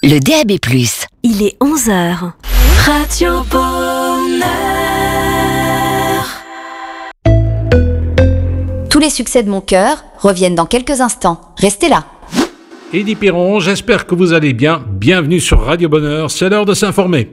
le DAB+. Il est 11h. Radio Bonheur. Tous les succès de mon cœur reviennent dans quelques instants. Restez là. Eddie Piron, j'espère que vous allez bien. Bienvenue sur Radio Bonheur, c'est l'heure de s'informer.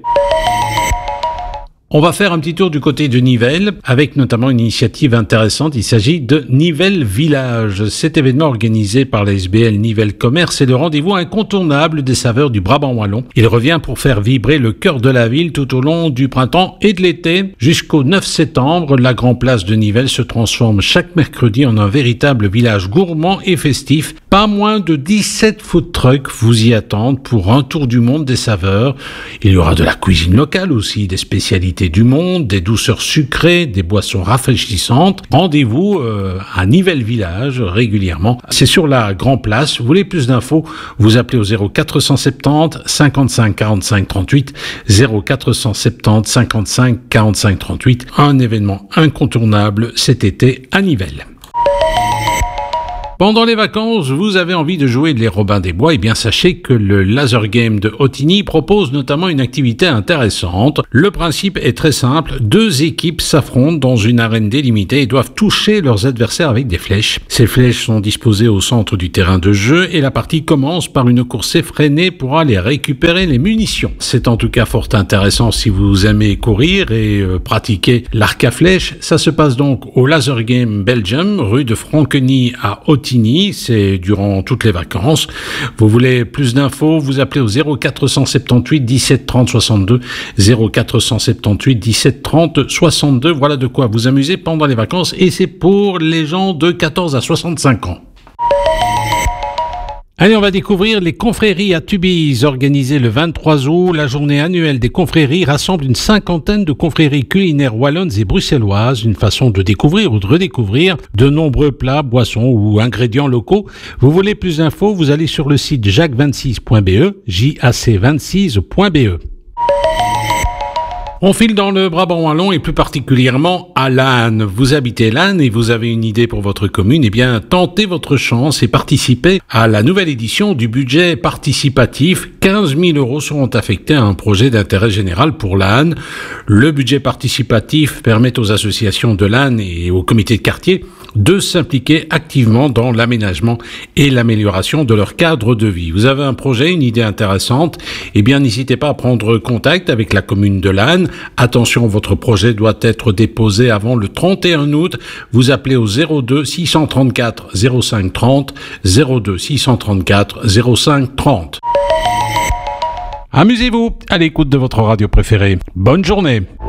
On va faire un petit tour du côté de Nivelles, avec notamment une initiative intéressante. Il s'agit de Nivelles Village. Cet événement organisé par la SBL Nivelles Commerce est le rendez-vous incontournable des saveurs du Brabant wallon. Il revient pour faire vibrer le cœur de la ville tout au long du printemps et de l'été. Jusqu'au 9 septembre, la Grand Place de Nivelles se transforme chaque mercredi en un véritable village gourmand et festif. Pas moins de 17 food trucks vous y attendent pour un tour du monde des saveurs. Il y aura de la cuisine locale aussi, des spécialités du monde, des douceurs sucrées, des boissons rafraîchissantes. Rendez-vous à Nivelles Village régulièrement. C'est sur la Grand Place. Vous voulez plus d'infos, vous appelez au 0470 55 45 38, 0470 55 45 38. Un événement incontournable cet été à Nivelles. Pendant les vacances, vous avez envie de jouer les Robins des Bois, et bien sachez que le Laser Game de Ottignies propose notamment une activité intéressante. Le principe est très simple, 2 équipes s'affrontent dans une arène délimitée et doivent toucher leurs adversaires avec des flèches. Ces flèches sont disposées au centre du terrain de jeu et la partie commence par une course effrénée pour aller récupérer les munitions. C'est en tout cas fort intéressant si vous aimez courir et pratiquer l'arc à flèches. Ça se passe donc au Laser Game Belgium, rue de Franqueny à Ottignies. C'est durant toutes les vacances. Vous voulez plus d'infos, vous appelez au 0478 17 30 62, 0478 17 30 62. Voilà de quoi vous amuser pendant les vacances et c'est pour les gens de 14 à 65 ans. Allez, on va découvrir les confréries à Tubize. Organisées le 23 août, la journée annuelle des confréries rassemble une 50aine de confréries culinaires wallonnes et bruxelloises. Une façon de découvrir ou de redécouvrir de nombreux plats, boissons ou ingrédients locaux. Vous voulez plus d'infos, vous allez sur le site jac26.be, jac26.be. On file dans le Brabant wallon et plus particulièrement à Lannes. Vous habitez Lannes et vous avez une idée pour votre commune, eh bien tentez votre chance et participez à la nouvelle édition du budget participatif. 15 000 € seront affectés à un projet d'intérêt général pour Lannes. Le budget participatif permet aux associations de Lannes et aux comités de quartier de s'impliquer activement dans l'aménagement et l'amélioration de leur cadre de vie. Vous avez un projet, une idée intéressante, eh bien n'hésitez pas à prendre contact avec la commune de Lannes. Attention, votre projet doit être déposé avant le 31 août. Vous appelez au 02 634 05 30, 02 634 05 30. Amusez-vous à l'écoute de votre radio préférée. Bonne journée.